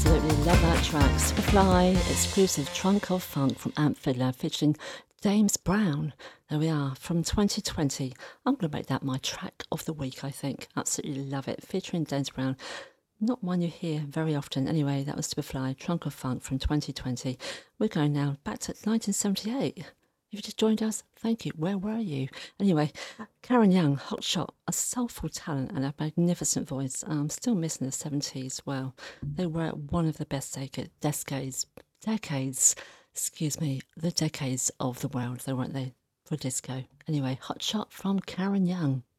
Absolutely love that track. Superfly, exclusive Trunk of Funk from Ant Fiddler featuring James Brown. There we are, from 2020. I'm going to make that my track of the week, I think. Absolutely love it. Featuring James Brown. Not one you hear very often. Anyway, that was Superfly, Trunk of Funk from 2020. We're going now back to 1978. You've just joined us. Thank you. Where were you? Anyway, Karen Young, Hotshot, a soulful talent and a magnificent voice. Still missing the 70s. Well, they were one of the best decades, excuse me, the decades of the world, though, weren't they, for disco? Anyway, Hotshot from Karen Young.